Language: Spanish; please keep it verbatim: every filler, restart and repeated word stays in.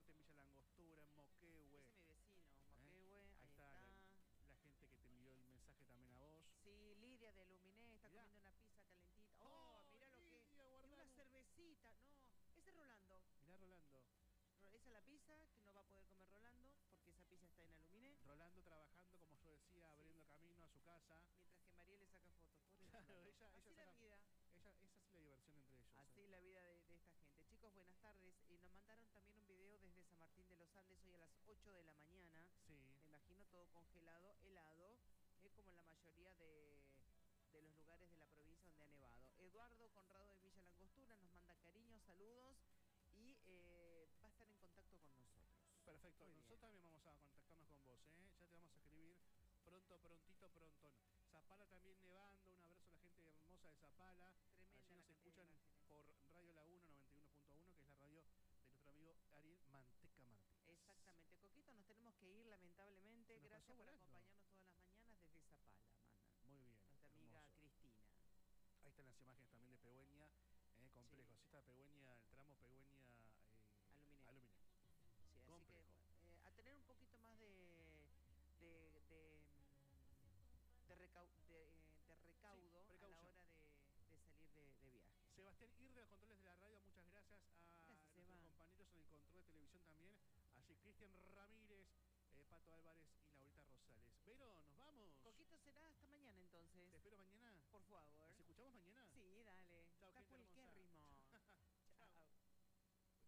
Norte, en Villa Langostura, en Moquehue. Ese es mi vecino, Moquehue, ¿Eh? ahí, ahí está. está. La, la gente que te envió el mensaje también a vos. Sí, Lidia de Luminé está Mirá. comiendo una pizza calentita. Oh, oh mirá lo Lidia, que... Y guardamos. una cervecita. No, ese es Rolando. Mirá, Rolando. Esa es la pizza que no va a poder comer Rolando porque esa pizza está en Aluminé. Rolando trabajando, como yo decía, abriendo sí. camino a su casa. Mientras que María le saca fotos. Por claro, ella, Así ella la saca, vida. Ella, esa es la diversión entre ellos. Así eh. la vida de, de esta gente. Chicos, buenas tardes. Y nos mandaron también un video desde San Martín de los Andes hoy a las ocho de la mañana. Sí. Me imagino todo congelado, helado, eh, como en la mayoría de... de los lugares de la provincia donde ha nevado. Eduardo Conrado de Villa Langostura nos manda cariños, saludos y eh, va a estar en contacto con nosotros. Perfecto, Muy nosotros bien. también vamos a contactarnos con vos, ¿eh? Ya te vamos a escribir pronto, prontito, pronto. Zapala también nevando, un abrazo a la gente hermosa de Zapala. Tremenda. Allí nos escuchan por Radio Laguna noventa y uno punto uno, que es la radio de nuestro amigo Ariel Manteca Martínez. Exactamente, Coquito, nos tenemos que ir lamentablemente. Gracias por acompañarnos todas las mañanas desde Zapala, mana. Muy bien. Nuestra amiga hermoso. Cristina. Ahí están las imágenes también de Pegüeña, eh, complejo. Sí. Así está Pegüeña, el tramo Pegüeña eh, Aluminé. Aluminé. Sí, así complejo. que eh, a tener un poquito más de de, de, de, recau de, de recaudo sí, a la hora de, de salir de, de viaje. Sebastián Ir de los controles de la radio, muchas gracias a gracias, nuestros Eva. compañeros en el control de televisión también. Allí Cristian Ramírez, eh, Pato Álvarez y Laurita Rosales. Vero, ¿nos vamos? Coquito, será hasta mañana entonces. Te espero mañana. Por favor.